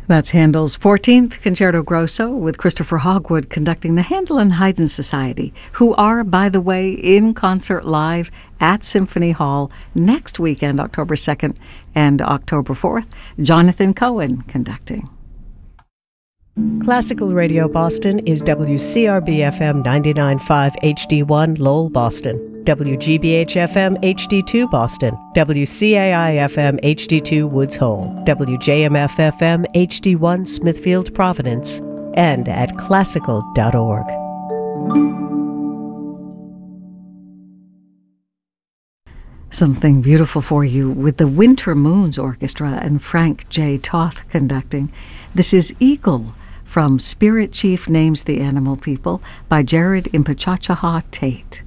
That's Handel's 14th Concerto Grosso with Christopher Hogwood conducting the Handel and Haydn Society, who are, by the way, in concert live at Symphony Hall next weekend, October 2nd and October 4th. Jonathan Cohen conducting. Classical Radio Boston is WCRB-FM 99.5 HD1 Lowell, Boston, WGBH-FM HD2 Boston, WCAI-FM HD2 Woods Hole, WJMF-FM HD1 Smithfield, Providence, and at classical.org. Something beautiful for you with the Winter Moons Orchestra and Frank J. Toth conducting. This is Eagle from Spirit Chief Names the Animal People by Jared Impachachaha Tate.